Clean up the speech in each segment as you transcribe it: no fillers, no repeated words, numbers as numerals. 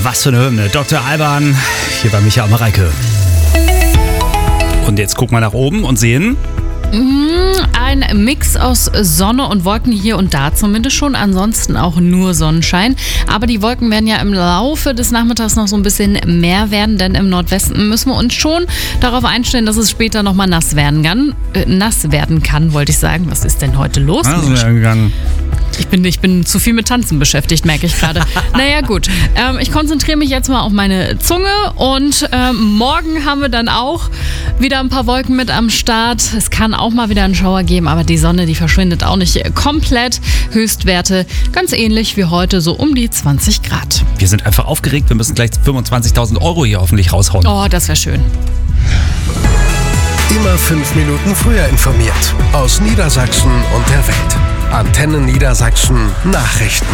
Was für eine Hymne. Dr. Alban, hier bei Micha und Mareike. Und jetzt gucken wir nach oben und sehen... Ein Mix aus Sonne und Wolken hier und da zumindest schon, ansonsten auch nur Sonnenschein. Aber die Wolken werden ja im Laufe des Nachmittags noch so ein bisschen mehr werden, denn im Nordwesten müssen wir uns schon darauf einstellen, dass es später nochmal nass werden kann, wollte ich sagen. Was ist denn heute los? Ich bin zu viel mit Tanzen beschäftigt, merke ich gerade. Naja gut, ich konzentriere mich jetzt mal auf meine Zunge und morgen haben wir dann auch wieder ein paar Wolken mit am Start. Es kann auch mal wieder einen Schauer geben, aber die Sonne, die verschwindet auch nicht komplett. Höchstwerte ganz ähnlich wie heute, so um die 20 Grad. Wir sind einfach aufgeregt, wir müssen gleich 25.000 Euro hier hoffentlich raushauen. Oh, das wäre schön. Immer 5 Minuten früher informiert. Aus Niedersachsen und der Welt. Antenne Niedersachsen Nachrichten.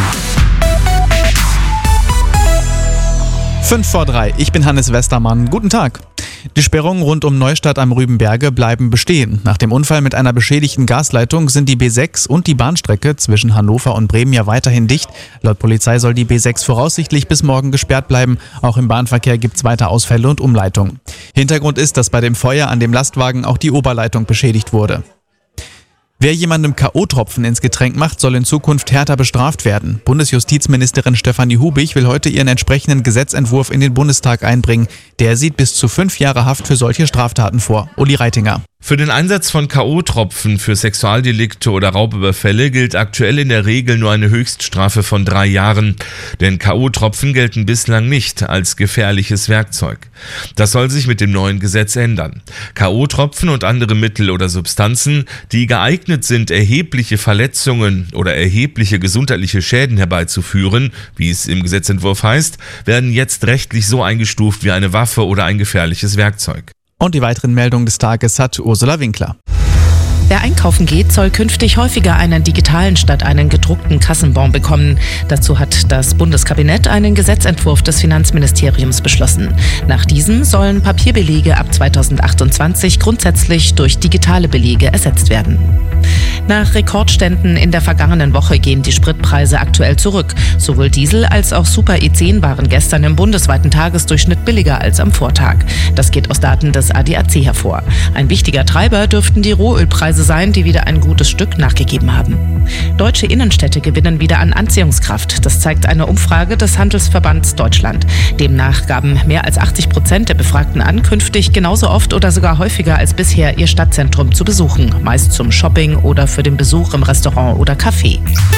5:03, ich bin Hannes Westermann. Guten Tag. Die Sperrungen rund um Neustadt am Rübenberge bleiben bestehen. Nach dem Unfall mit einer beschädigten Gasleitung sind die B6 und die Bahnstrecke zwischen Hannover und Bremen ja weiterhin dicht. Laut Polizei soll die B6 voraussichtlich bis morgen gesperrt bleiben. Auch im Bahnverkehr gibt es weiter Ausfälle und Umleitungen. Hintergrund ist, dass bei dem Feuer an dem Lastwagen auch die Oberleitung beschädigt wurde. Wer jemandem K.O.-Tropfen ins Getränk macht, soll in Zukunft härter bestraft werden. Bundesjustizministerin Stefanie Hubig will heute ihren entsprechenden Gesetzentwurf in den Bundestag einbringen. Der sieht bis zu 5 Jahre Haft für solche Straftaten vor. Uli Reitinger. Für den Einsatz von K.O.-Tropfen für Sexualdelikte oder Raubüberfälle gilt aktuell in der Regel nur eine Höchststrafe von 3 Jahren. Denn K.O.-Tropfen gelten bislang nicht als gefährliches Werkzeug. Das soll sich mit dem neuen Gesetz ändern. K.O.-Tropfen und andere Mittel oder Substanzen, die geeignet sind, erhebliche Verletzungen oder erhebliche gesundheitliche Schäden herbeizuführen, wie es im Gesetzentwurf heißt, werden jetzt rechtlich so eingestuft wie eine Waffe oder ein gefährliches Werkzeug. Und die weiteren Meldungen des Tages hat Ursula Winkler. Wer einkaufen geht, soll künftig häufiger einen digitalen statt einen gedruckten Kassenbon bekommen. Dazu hat das Bundeskabinett einen Gesetzentwurf des Finanzministeriums beschlossen. Nach diesem sollen Papierbelege ab 2028 grundsätzlich durch digitale Belege ersetzt werden. Nach Rekordständen in der vergangenen Woche gehen die Spritpreise aktuell zurück. Sowohl Diesel als auch Super E10 waren gestern im bundesweiten Tagesdurchschnitt billiger als am Vortag. Das geht aus Daten des ADAC hervor. Ein wichtiger Treiber dürften die Rohölpreise sein, die wieder ein gutes Stück nachgegeben haben. Deutsche Innenstädte gewinnen wieder an Anziehungskraft. Das zeigt eine Umfrage des Handelsverbands Deutschland. Demnach gaben mehr als 80% der Befragten an, künftig genauso oft oder sogar häufiger als bisher ihr Stadtzentrum zu besuchen. Meist zum Shopping oder für den Besuch im Restaurant oder Café.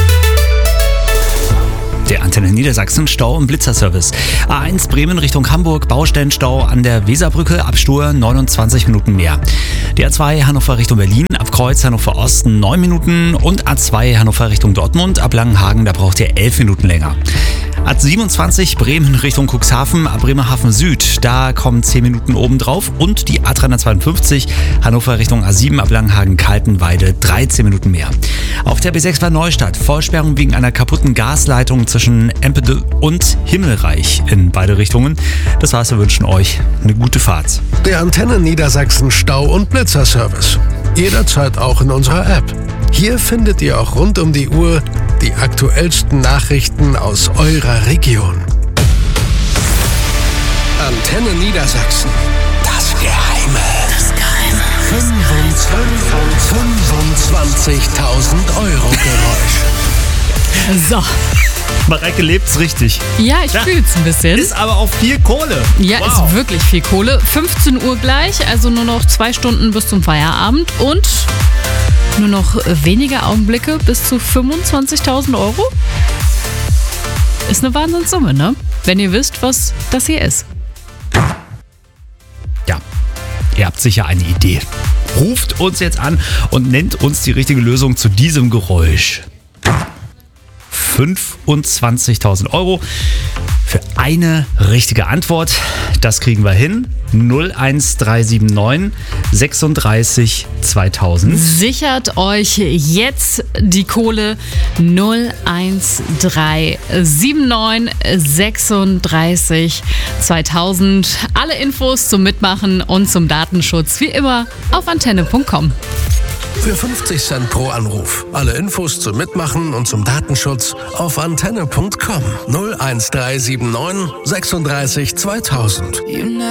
Der Antenne Niedersachsen Stau- und Blitzerservice. A1 Bremen Richtung Hamburg, Baustellenstau an der Weserbrücke, Abstur 29 Minuten mehr. Die A2 Hannover Richtung Berlin, ab Kreuz Hannover Osten 9 Minuten und A2 Hannover Richtung Dortmund, ab Langenhagen, da braucht ihr 11 Minuten länger. A27 Bremen Richtung Cuxhaven, ab Bremerhaven Süd, da kommen 10 Minuten obendrauf und die A352 Hannover Richtung A7, ab Langenhagen-Kaltenweide 13 Minuten mehr. Auf der B6 bei Neustadt, Vollsperrung wegen einer kaputten Gasleitung zwischen Empede und Himmelreich in beide Richtungen. Das war's, wir wünschen euch eine gute Fahrt. Der Antenne Niedersachsen Stau- und Blitzerservice. Jederzeit auch in unserer App. Hier findet ihr auch rund um die Uhr die aktuellsten Nachrichten aus eurer Region. Antenne Niedersachsen. Das Geheime. 25.000 Euro Geräusch. So. Mareike lebt's richtig. Ja, ich fühl's ein bisschen. Ist aber auch viel Kohle. Ja, wow. Ist wirklich viel Kohle. 15 Uhr gleich, also nur noch 2 Stunden bis zum Feierabend und nur noch wenige Augenblicke bis zu 25.000 Euro. Ist eine Wahnsinnssumme, ne? Wenn ihr wisst, was das hier ist. Ja, ihr habt sicher eine Idee. Ruft uns jetzt an und nennt uns die richtige Lösung zu diesem Geräusch. 25.000 Euro für eine richtige Antwort. Das kriegen wir hin. 01379 36 2000. Sichert euch jetzt die Kohle 01379 36 2000. Alle Infos zum Mitmachen und zum Datenschutz wie immer auf antenne.com. Für 50 Cent pro Anruf. Alle Infos zum Mitmachen und zum Datenschutz auf antenne.com 01379 36 2000.